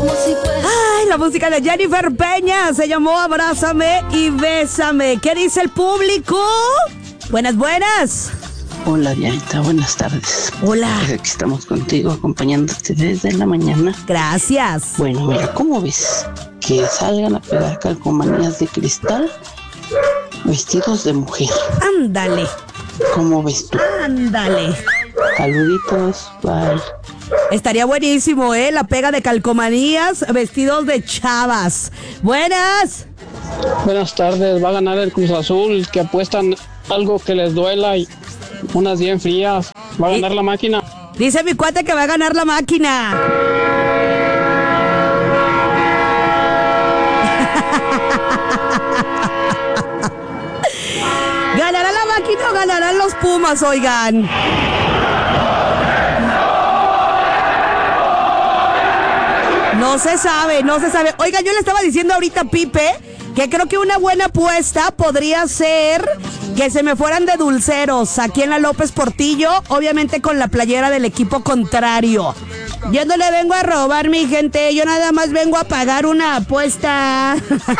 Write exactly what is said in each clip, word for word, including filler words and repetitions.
Ay, la música de Jennifer Peña se llamó Abrázame y Bésame. ¿Qué dice el público? Buenas, buenas. Hola, Dianita, buenas tardes. Hola. Pues aquí estamos contigo, acompañándote desde la mañana. Gracias. Bueno, mira, ¿cómo ves? Que salgan a pegar calcomanías de cristal vestidos de mujer. Ándale. ¿Cómo ves tú? Ándale. Saluditos, bye. Estaría buenísimo, ¿eh? La pega de calcomanías vestidos de chavas. Buenas. Buenas tardes, va a ganar el Cruz Azul, que apuestan algo que les duela y unas bien frías. Va a ganar la máquina. Dice mi cuate que va a ganar la máquina. ¿Ganará la máquina o ganarán los Pumas, oigan? No se sabe, no se sabe. Oiga, yo le estaba diciendo ahorita a Pipe que creo que una buena apuesta podría ser que se me fueran de dulceros aquí en la López Portillo, obviamente con la playera del equipo contrario. Yo no le vengo a robar, mi gente, yo nada más vengo a pagar una apuesta.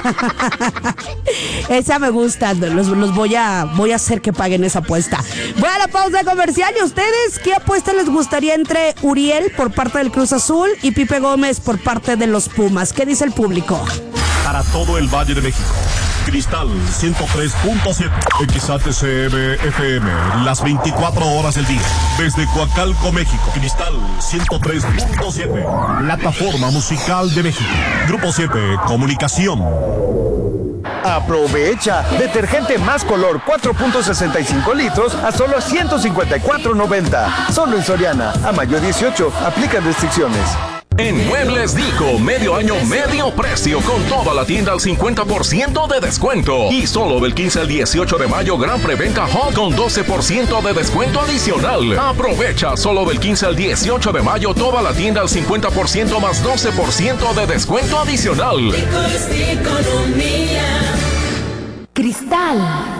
Esa me gusta, los, los voy a voy a hacer que paguen esa apuesta. Voy a la pausa comercial. ¿Y ustedes qué apuesta les gustaría entre Uriel por parte del Cruz Azul y Pipe Gómez por parte de los Pumas? ¿Qué dice el público? Para todo el Valle de México, Cristal ciento tres punto siete, X A T C M F M, las veinticuatro horas del día. Desde Coacalco, México, Cristal ciento tres punto siete, plataforma musical de México. Grupo siete, Comunicación. Aprovecha, detergente más color cuatro punto sesenta y cinco litros a solo ciento cincuenta y cuatro noventa. Solo en Soriana, a mayo dieciocho, aplican restricciones. En Muebles Dico, medio año, medio precio, con toda la tienda al cincuenta por ciento de descuento. Y solo del quince al dieciocho de mayo, gran preventa Hot con doce por ciento de descuento adicional. Aprovecha solo del quince al dieciocho de mayo, toda la tienda al cincuenta por ciento más doce por ciento de descuento adicional. Cristal.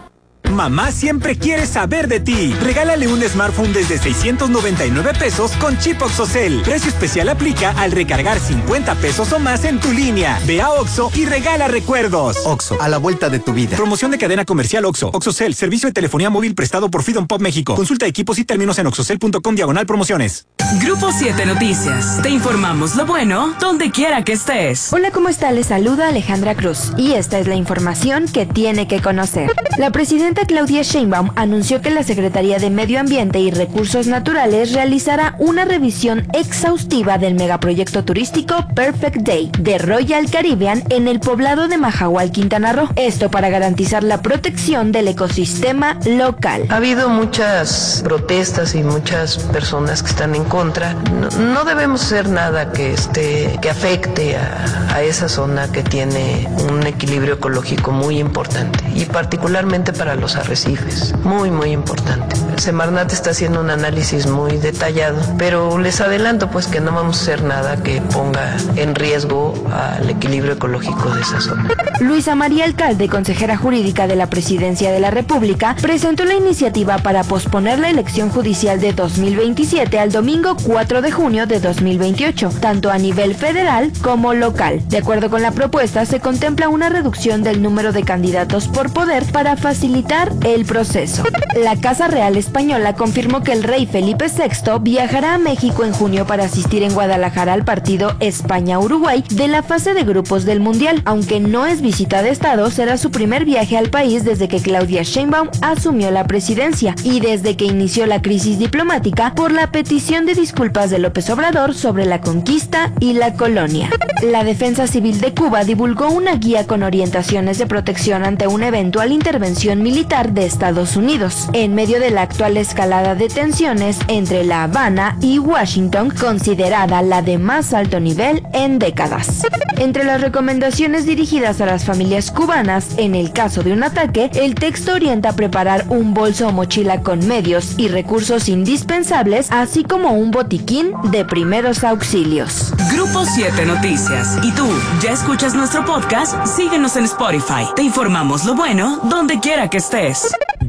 Mamá siempre quiere saber de ti. Regálale un smartphone desde seiscientos noventa y nueve pesos con chip OXXOCEL. Precio especial aplica al recargar cincuenta pesos o más en tu línea. Ve a Oxxo y regala recuerdos. Oxxo, a la vuelta de tu vida. Promoción de cadena comercial Oxxo. OXXOCEL, servicio de telefonía móvil prestado por Freedom Pop México. Consulta equipos y términos en oxxocel punto com diagonal promociones. Grupo siete Noticias. Te informamos lo bueno donde quiera que estés. Hola, ¿cómo está? Les saluda Alejandra Cruz y esta es la información que tiene que conocer. La presidenta Claudia Sheinbaum anunció que la Secretaría de Medio Ambiente y Recursos Naturales realizará una revisión exhaustiva del megaproyecto turístico Perfect Day de Royal Caribbean en el poblado de Majahual, Quintana Roo. Esto para garantizar la protección del ecosistema local. Ha habido muchas protestas y muchas personas que están en contra. No, no debemos hacer nada que esté, que afecte a, a esa zona que tiene un equilibrio ecológico muy importante y particularmente para los arrecifes, muy muy importante. Semarnat está haciendo un análisis muy detallado, pero les adelanto pues que no vamos a hacer nada que ponga en riesgo al equilibrio ecológico de esa zona. Luisa María Alcalde, consejera jurídica de la Presidencia de la República, presentó la iniciativa para posponer la elección judicial de dos mil veintisiete al domingo cuatro de junio de dos mil veintiocho, tanto a nivel federal como local. De acuerdo con la propuesta, se contempla una reducción del número de candidatos por poder para facilitar el proceso. La Casa Real Española confirmó que el rey Felipe sexto viajará a México en junio para asistir en Guadalajara al partido España-Uruguay de la fase de grupos del Mundial. Aunque no es visita de Estado, será su primer viaje al país desde que Claudia Sheinbaum asumió la presidencia y desde que inició la crisis diplomática por la petición de disculpas de López Obrador sobre la conquista y la colonia. La Defensa Civil de Cuba divulgó una guía con orientaciones de protección ante una eventual intervención militar de Estados Unidos, en medio de la actual escalada de tensiones entre La Habana y Washington, considerada la de más alto nivel en décadas. Entre las recomendaciones dirigidas a las familias cubanas, en el caso de un ataque, el texto orienta a preparar un bolso o mochila con medios y recursos indispensables, así como un botiquín de primeros auxilios. Grupo siete Noticias. ¿Y tú, ya escuchas nuestro podcast? Síguenos en Spotify. Te informamos lo bueno donde quiera que estés.